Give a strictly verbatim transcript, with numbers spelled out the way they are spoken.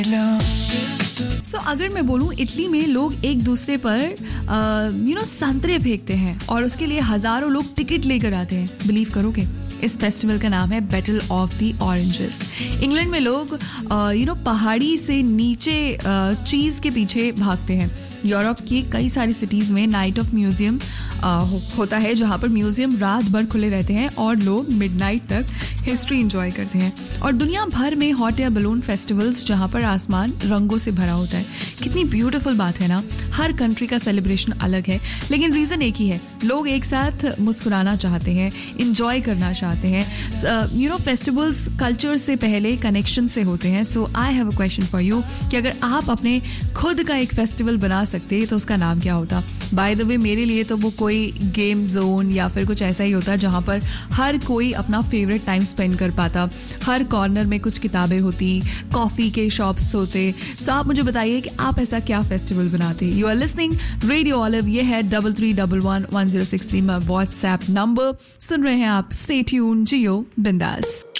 सो so, अगर मैं बोलूं इटली में लोग एक दूसरे पर यू नो संतरे फेंकते हैं और उसके लिए हजारों लोग टिकट लेकर आते हैं. बिलीव करोगे इस फेस्टिवल का नाम है battle of the oranges. England में लोग यू नो पहाड़ी से नीचे चीज uh, के पीछे भागते हैं. यूरोप की कई सारी सिटीज़ में नाइट ऑफ म्यूजियम होता है जहाँ पर म्यूजियम रात भर खुले रहते हैं और लोग मिडनाइट तक हिस्ट्री एंजॉय करते हैं. और दुनिया भर में हॉट एयर बलून फेस्टिवल्स जहाँ पर आसमान रंगों से भरा होता है. कितनी ब्यूटीफुल बात है ना. हर कंट्री का सेलिब्रेशन अलग है लेकिन रीज़न एक ही है. लोग एक साथ मुस्कुराना चाहते हैं, इंजॉय करना चाहते हैं. यू नो फेस्टिवल्स कल्चर से पहले कनेक्शन से होते हैं. सो I have a question for you कि अगर आप अपने खुद का एक फेस्टिवल बना सकते तो उसका नाम क्या होता? बाय द वे मेरे लिए तो वो कोई गेम जोन या फिर कुछ ऐसा ही होता जहाँ पर हर कोई अपना फेवरेट टाइम स्पेंड कर पाता. हर कॉर्नर में कुछ किताबें होती, कॉफ़ी के शॉप्स होते. सो आप मुझे बताइए कि आप ऐसा क्या फेस्टिवल बनाते. You are listening radio olive. ये है double three double one one zero six three में व्हाट्सएप नंबर. सुन रहे हैं आप. स्टे ट्यून, जियो बिंदास.